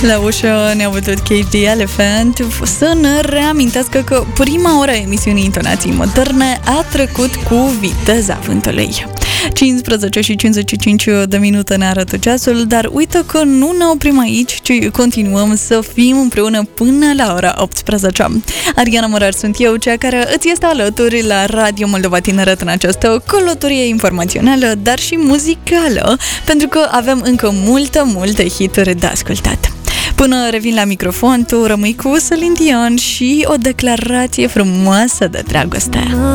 La ușă ne-a bătut Cage the Elephant să ne reamintească că prima oră a emisiunii Intonații Moderne a trecut cu viteza vântului. 15 și 55 de minute ne arată ceasul, dar uite că nu ne oprim aici, ci continuăm să fim împreună până la ora 18. Ariana Morar sunt eu, cea care îți este alături la Radio Moldova Tineret în această călătorie informațională, dar și muzicală, pentru că avem încă multe hituri de ascultat. Până revin la microfon, tu rămâi cu Celine Dion și o declarație frumoasă de dragoste.